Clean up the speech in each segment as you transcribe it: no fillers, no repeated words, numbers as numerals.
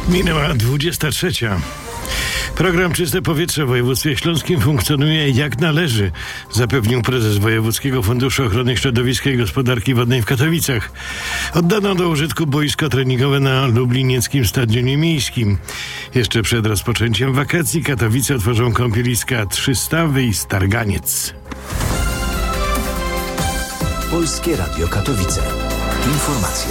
Minęła 23. Program Czyste Powietrze w województwie śląskim funkcjonuje jak należy, zapewnił prezes Wojewódzkiego Funduszu Ochrony Środowiska i Gospodarki Wodnej w Katowicach. Oddano do użytku boisko treningowe na lublinieckim stadionie miejskim. Jeszcze przed rozpoczęciem wakacji Katowice otworzą kąpieliska Trzystawy i Starganiec. Polskie Radio Katowice. Informacje.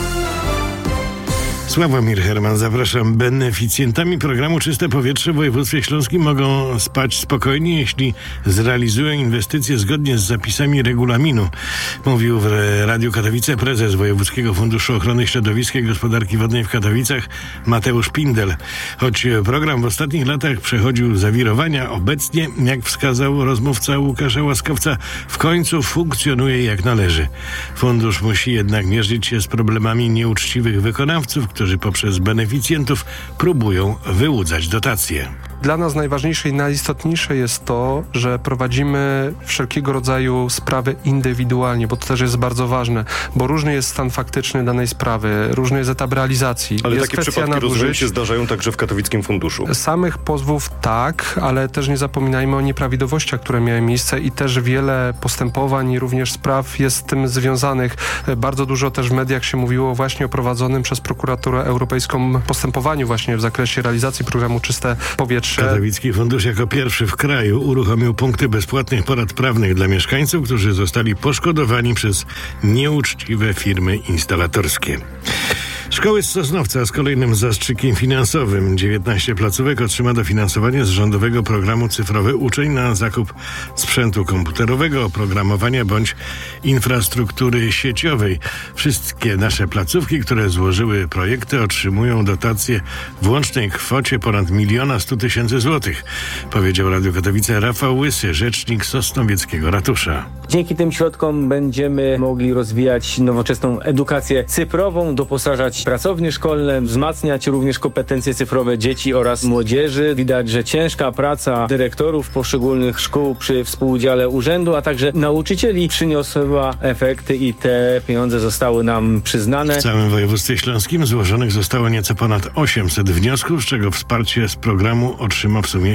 Sławomir Herman, zapraszam. Beneficjentami programu Czyste Powietrze w województwie śląskim mogą spać spokojnie, jeśli zrealizują inwestycje zgodnie z zapisami regulaminu. Mówił w Radiu Katowice prezes Wojewódzkiego Funduszu Ochrony Środowiska i Gospodarki Wodnej w Katowicach Mateusz Pindel. Choć program w ostatnich latach przechodził zawirowania, obecnie, jak wskazał rozmówca Łukasza Łaskowca, w końcu funkcjonuje jak należy. Fundusz musi jednak mierzyć się z problemami nieuczciwych wykonawców, którzy poprzez beneficjentów próbują wyłudzać dotacje. Dla nas najważniejsze i najistotniejsze jest to, że prowadzimy wszelkiego rodzaju sprawy indywidualnie, bo to też jest bardzo ważne, bo różny jest stan faktyczny danej sprawy, różny jest etap realizacji. Ale jest takie przypadki, rozumiem, się zdarzają także w Katowickim Funduszu. Samych pozwów tak, ale też nie zapominajmy o nieprawidłowościach, które miały miejsce i też wiele postępowań i również spraw jest z tym związanych. Bardzo dużo też w mediach się mówiło właśnie o prowadzonym przez Prokuraturę Europejską postępowaniu właśnie w zakresie realizacji programu Czyste Powietrze. Katowicki Fundusz jako pierwszy w kraju uruchomił punkty bezpłatnych porad prawnych dla mieszkańców, którzy zostali poszkodowani przez nieuczciwe firmy instalatorskie. Szkoły z Sosnowca z kolejnym zastrzykiem finansowym. 19 placówek otrzyma dofinansowanie z rządowego programu Cyfrowy Uczeń na zakup sprzętu komputerowego, oprogramowania bądź infrastruktury sieciowej. Wszystkie nasze placówki, które złożyły projekty, otrzymują dotacje w łącznej kwocie ponad 1 100 000 złotych, powiedział Radiu Katowice Rafał Łysy, rzecznik Sosnowieckiego Ratusza. Dzięki tym środkom będziemy mogli rozwijać nowoczesną edukację cyfrową, doposażać pracownie szkolne, wzmacniać również kompetencje cyfrowe dzieci oraz młodzieży. Widać, że ciężka praca dyrektorów poszczególnych szkół przy współudziale urzędu, a także nauczycieli przyniosła efekty i te pieniądze zostały nam przyznane. W całym województwie śląskim złożonych zostało nieco ponad 800 wniosków, z czego wsparcie z programu otrzyma w sumie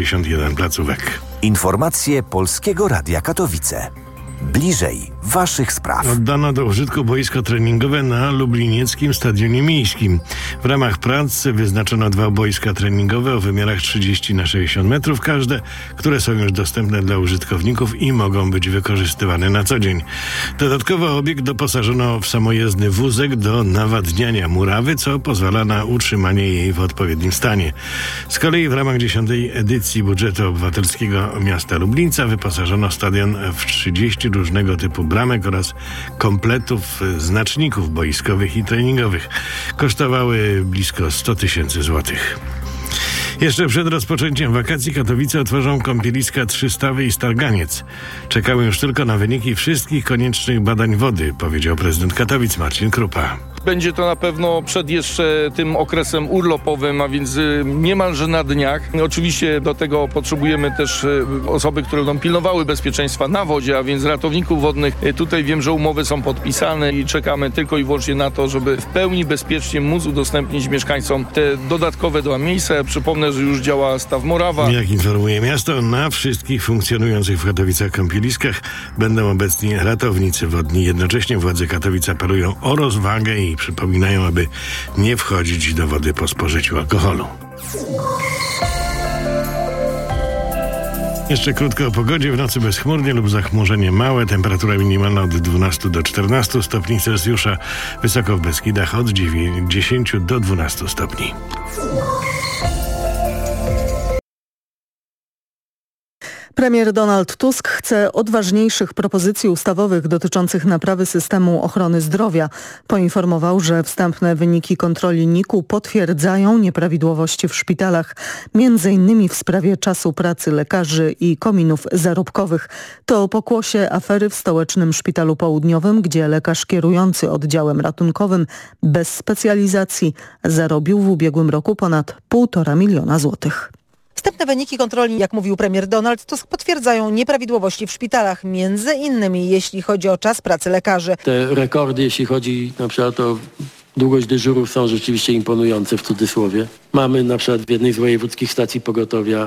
71 placówek. Informacje Polskiego Radia Katowice. Bliżej waszych spraw. Oddano do użytku boisko treningowe na lublinieckim stadionie miejskim. W ramach prac wyznaczono 2 boiska treningowe o wymiarach 30x60 metrów każde, które są już dostępne dla użytkowników i mogą być wykorzystywane na co dzień. Dodatkowo obiekt doposażono w samojezdny wózek do nawadniania murawy, co pozwala na utrzymanie jej w odpowiednim stanie. Z kolei w ramach 10. edycji budżetu obywatelskiego miasta Lublińca wyposażono stadion w 30 różnego typu bramek oraz kompletów znaczników boiskowych i treningowych. Kosztowały blisko 100 000 złotych. Jeszcze przed rozpoczęciem wakacji Katowice otworzą kąpieliska Trzystawy i Starganiec. Czekały już tylko na wyniki wszystkich koniecznych badań wody, powiedział prezydent Katowic Marcin Krupa. Będzie to na pewno przed jeszcze tym okresem urlopowym, a więc niemalże na dniach. Oczywiście do tego potrzebujemy też osoby, które będą pilnowały bezpieczeństwa na wodzie, a więc ratowników wodnych. Tutaj wiem, że umowy są podpisane i czekamy tylko i wyłącznie na to, żeby w pełni bezpiecznie móc udostępnić mieszkańcom te dodatkowe 2 miejsca. Przypomnę, że już działa staw Morawa. Jak informuje miasto, na wszystkich funkcjonujących w Katowicach kąpieliskach będą obecni ratownicy wodni. Jednocześnie władze Katowic apelują o rozwagę i przypominają, aby nie wchodzić do wody po spożyciu alkoholu. Jeszcze krótko o pogodzie. W nocy bezchmurnie lub zachmurzenie małe. Temperatura minimalna od 12 do 14 stopni Celsjusza. Wysoko w Beskidach od 10 do 12 stopni. Premier Donald Tusk chce odważniejszych propozycji ustawowych dotyczących naprawy systemu ochrony zdrowia. Poinformował, że wstępne wyniki kontroli NIK-u potwierdzają nieprawidłowości w szpitalach, m.in. w sprawie czasu pracy lekarzy i kominów zarobkowych. To pokłosie afery w Stołecznym Szpitalu Południowym, gdzie lekarz kierujący oddziałem ratunkowym bez specjalizacji zarobił w ubiegłym roku ponad 1,5 miliona złotych. Wstępne wyniki kontroli, jak mówił premier Donald Tusk, potwierdzają nieprawidłowości w szpitalach, między innymi jeśli chodzi o czas pracy lekarzy. Te rekordy, jeśli chodzi na przykład o Długość dyżurów są rzeczywiście imponujące w cudzysłowie. Mamy na przykład w jednej z wojewódzkich stacji pogotowia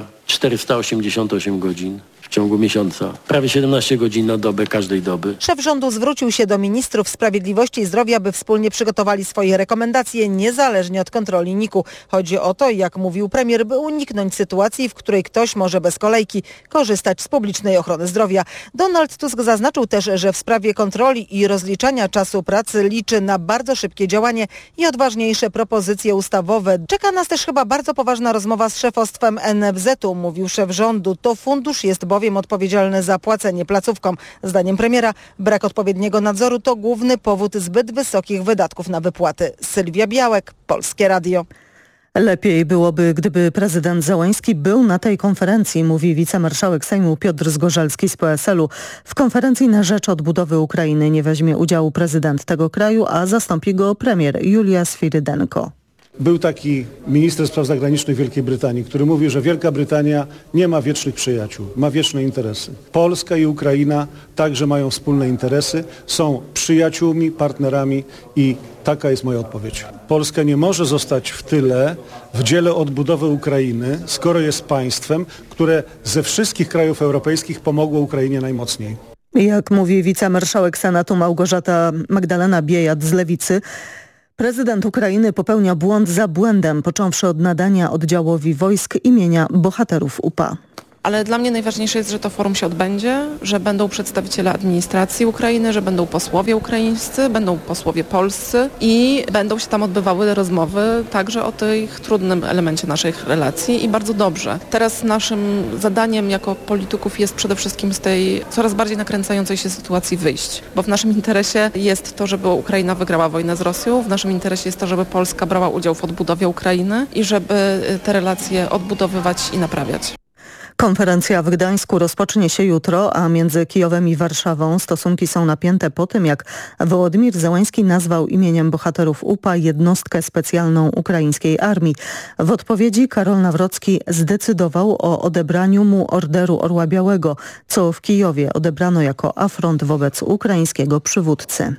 488 godzin w ciągu miesiąca. Prawie 17 godzin na dobę każdej doby. Szef rządu zwrócił się do ministrów sprawiedliwości i zdrowia, by wspólnie przygotowali swoje rekomendacje niezależnie od kontroli NIK-u. Chodzi o to, jak mówił premier, by uniknąć sytuacji, w której ktoś może bez kolejki korzystać z publicznej ochrony zdrowia. Donald Tusk zaznaczył też, że w sprawie kontroli i rozliczania czasu pracy liczy na bardzo szybkie działanie i odważniejsze propozycje ustawowe. Czeka nas też chyba bardzo poważna rozmowa z szefostwem NFZ-u, mówił szef rządu. To fundusz jest bowiem odpowiedzialny za płacenie placówkom. Zdaniem premiera brak odpowiedniego nadzoru to główny powód zbyt wysokich wydatków na wypłaty. Sylwia Białek, Polskie Radio. Lepiej byłoby, gdyby prezydent Zełenski był na tej konferencji, mówi wicemarszałek Sejmu Piotr Zgorzelski z PSL-u. W konferencji na rzecz odbudowy Ukrainy nie weźmie udziału prezydent tego kraju, a zastąpi go premier Julia Swirydenko. Był taki minister spraw zagranicznych Wielkiej Brytanii, który mówił, że Wielka Brytania nie ma wiecznych przyjaciół, ma wieczne interesy. Polska i Ukraina także mają wspólne interesy, są przyjaciółmi, partnerami i taka jest moja odpowiedź. Polska nie może zostać w tyle w dziele odbudowy Ukrainy, skoro jest państwem, które ze wszystkich krajów europejskich pomogło Ukrainie najmocniej. Jak mówi wicemarszałek Senatu Małgorzata Magdalena Biejat z Lewicy, prezydent Ukrainy popełnia błąd za błędem, począwszy od nadania oddziałowi wojsk imienia bohaterów UPA. Ale dla mnie najważniejsze jest, że to forum się odbędzie, że będą przedstawiciele administracji Ukrainy, że będą posłowie ukraińscy, będą posłowie polscy i będą się tam odbywały rozmowy także o tym trudnym elemencie naszych relacji i bardzo dobrze. Teraz naszym zadaniem jako polityków jest przede wszystkim z tej coraz bardziej nakręcającej się sytuacji wyjść, bo w naszym interesie jest to, żeby Ukraina wygrała wojnę z Rosją, w naszym interesie jest to, żeby Polska brała udział w odbudowie Ukrainy i żeby te relacje odbudowywać i naprawiać. Konferencja w Gdańsku rozpocznie się jutro, a między Kijowem i Warszawą stosunki są napięte po tym, jak Wołodymyr Zełenski nazwał imieniem bohaterów UPA jednostkę specjalną ukraińskiej armii. W odpowiedzi Karol Nawrocki zdecydował o odebraniu mu Orderu Orła Białego, co w Kijowie odebrano jako afront wobec ukraińskiego przywódcy.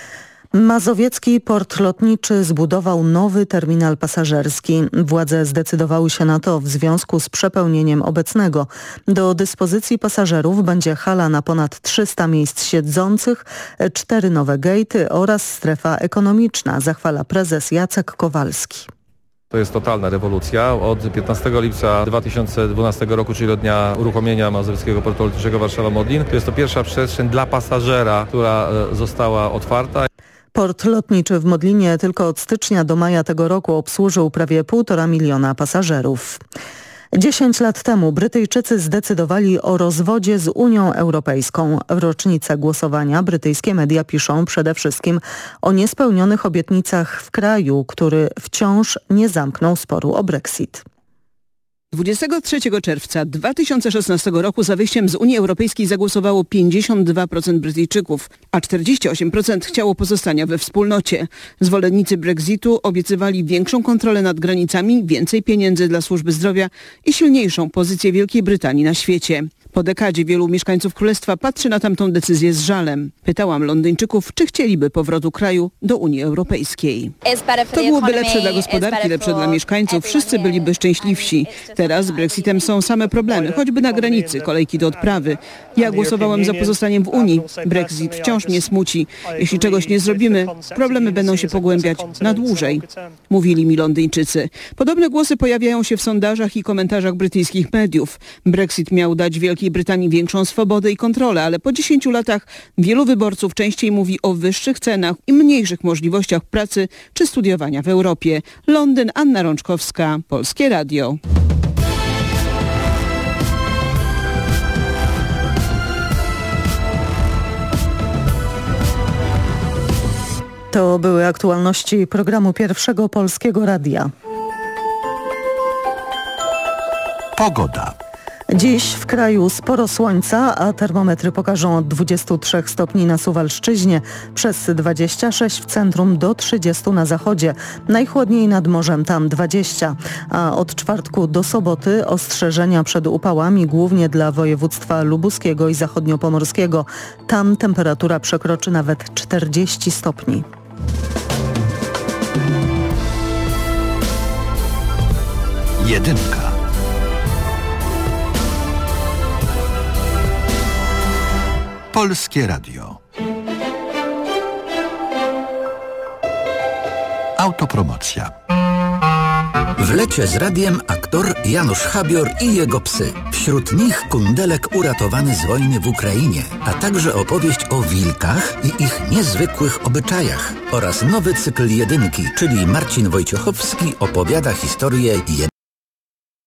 Mazowiecki port lotniczy zbudował nowy terminal pasażerski. Władze zdecydowały się na to w związku z przepełnieniem obecnego. Do dyspozycji pasażerów będzie hala na ponad 300 miejsc siedzących, 4 nowe gejty oraz strefa ekonomiczna, zachwala prezes Jacek Kowalski. To jest totalna rewolucja. Od 15 lipca 2012 roku, czyli od dnia uruchomienia Mazowieckiego Portu Lotniczego Warszawa-Modlin, to jest to pierwsza przestrzeń dla pasażera, która została otwarta. Port lotniczy w Modlinie tylko od stycznia do maja tego roku obsłużył prawie 1,5 miliona pasażerów. 10 lat temu Brytyjczycy zdecydowali o rozwodzie z Unią Europejską. W rocznicę głosowania brytyjskie media piszą przede wszystkim o niespełnionych obietnicach w kraju, który wciąż nie zamknął sporu o Brexit. 23 czerwca 2016 roku za wyjściem z Unii Europejskiej zagłosowało 52% Brytyjczyków, a 48% chciało pozostania we wspólnocie. Zwolennicy Brexitu obiecywali większą kontrolę nad granicami, więcej pieniędzy dla służby zdrowia i silniejszą pozycję Wielkiej Brytanii na świecie. Po dekadzie wielu mieszkańców Królestwa patrzy na tamtą decyzję z żalem. Pytałam Londyńczyków, czy chcieliby powrotu kraju do Unii Europejskiej. To byłoby lepsze dla gospodarki, lepsze dla mieszkańców, wszyscy byliby szczęśliwsi. Teraz z Brexitem są same problemy, choćby na granicy, kolejki do odprawy. Ja głosowałem za pozostaniem w Unii. Brexit wciąż mnie smuci. Jeśli czegoś nie zrobimy, problemy będą się pogłębiać na dłużej, mówili mi Londyńczycy. Podobne głosy pojawiają się w sondażach i komentarzach brytyjskich mediów. Brexit miał dać Wielkiej Brytanii większą swobodę i kontrolę, ale po 10 latach wielu wyborców częściej mówi o wyższych cenach i mniejszych możliwościach pracy czy studiowania w Europie. Londyn, Anna Rączkowska, Polskie Radio. To były aktualności programu Pierwszego Polskiego Radia. Pogoda. Dziś w kraju sporo słońca, a termometry pokażą od 23 stopni na Suwalszczyźnie, przez 26 w centrum do 30 na zachodzie. Najchłodniej nad morzem, tam 20. A od czwartku do soboty ostrzeżenia przed upałami, głównie dla województwa lubuskiego i zachodniopomorskiego. Tam temperatura przekroczy nawet 40 stopni. Jedynka. Polskie Radio. Autopromocja. W lecie z radiem aktor Janusz Habior i jego psy. Wśród nich kundelek uratowany z wojny w Ukrainie, a także opowieść o wilkach i ich niezwykłych obyczajach oraz nowy cykl Jedynki, czyli Marcin Wojciechowski opowiada historię